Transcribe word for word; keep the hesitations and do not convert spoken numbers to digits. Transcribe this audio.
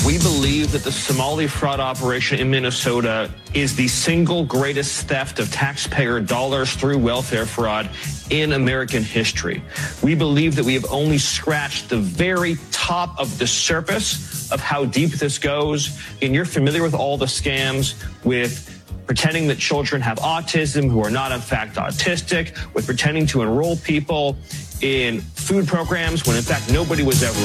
We believe that the Somali fraud operation in Minnesota is the single greatest theft of taxpayer dollars through welfare fraud in American history. We believe that we have only scratched the very top of the surface of how deep this goes. And you're familiar with all the scams with pretending that children have autism who are not in fact autistic, with pretending to enroll people in food programs when in fact nobody was ever